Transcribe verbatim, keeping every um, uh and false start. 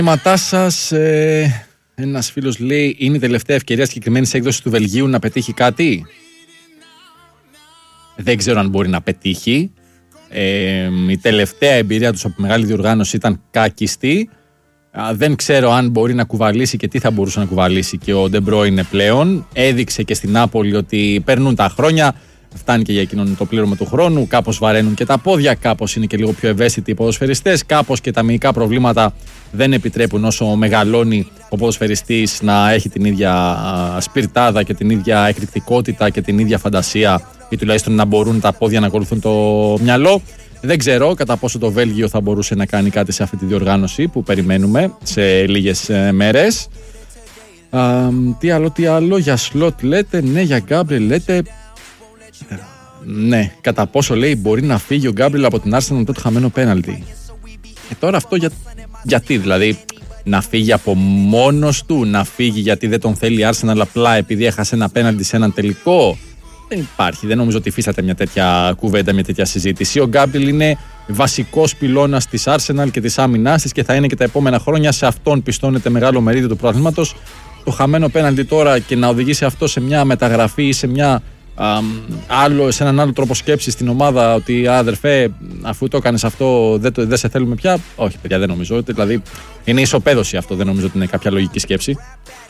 Ματά σας, ε, ένας φίλος λέει: είναι η τελευταία ευκαιρία συγκεκριμένη έκδοση του Βελγίου να πετύχει κάτι. Δεν ξέρω αν μπορεί να πετύχει. Ε, η τελευταία εμπειρία τους από μεγάλη διοργάνωση ήταν κάκιστη. Δεν ξέρω αν μπορεί να κουβαλήσει και τι θα μπορούσε να κουβαλήσει και ο Ντε Μπρόινε πλέον. Έδειξε και στην Νάπολη ότι περνούν τα χρόνια. Φτάνει και για εκείνον το πλήρωμα του χρόνου. Κάπως βαραίνουν και τα πόδια, κάπως είναι και λίγο πιο ευαίσθητοι οι ποδοσφαιριστές. Κάπως και τα μυϊκά προβλήματα δεν επιτρέπουν όσο μεγαλώνει ο ποδοσφαιριστής να έχει την ίδια σπιρτάδα και την ίδια εκρηκτικότητα και την ίδια φαντασία, ή τουλάχιστον να μπορούν τα πόδια να ακολουθούν το μυαλό. Δεν ξέρω κατά πόσο το Βέλγιο θα μπορούσε να κάνει κάτι σε αυτή τη διοργάνωση που περιμένουμε σε λίγες μέρες. Α, τι άλλο, τι άλλο, για Σλότ λέτε, ναι, για Γκάμπριελ λέτε. Ναι, κατά πόσο λέει μπορεί να φύγει ο Γκάμπριελ από την Arsenal με το χαμένο πέναλτι. Και τώρα αυτό για, γιατί, δηλαδή να φύγει από μόνος του, να φύγει γιατί δεν τον θέλει η Arsenal απλά επειδή έχασε ένα πέναλτι σε έναν τελικό. Δεν υπάρχει, δεν νομίζω ότι υφίσταται μια τέτοια κουβέντα, μια τέτοια συζήτηση. Ο Γκάμπριελ είναι βασικός πυλώνας της Arsenal και της άμυνάς της και θα είναι και τα επόμενα χρόνια. Σε αυτόν πιστώνεται μεγάλο μερίδιο του πρωταθλήματος. Το χαμένο πέναλτι τώρα και να οδηγήσει αυτό σε μια μεταγραφή ή σε μια. Um, άλλο, σε έναν άλλο τρόπο σκέψη στην ομάδα ότι αδερφέ, αφού το έκανες αυτό, δεν, το, δεν σε θέλουμε πια. Όχι, παιδιά, δεν νομίζω. Δηλαδή, είναι ισοπαίδωση αυτό. Δεν νομίζω ότι είναι κάποια λογική σκέψη.